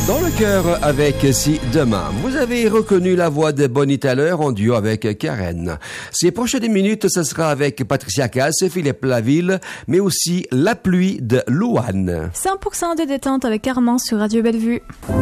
Dans le cœur avec Si Demain. Vous avez reconnu la voix de Bonnie Tyler en duo avec Karen. Ces prochaines minutes, ce sera avec Patricia Cass, Philippe Laville, mais aussi La pluie de Louane. 100% de détente avec Armand sur Radio Bellevue.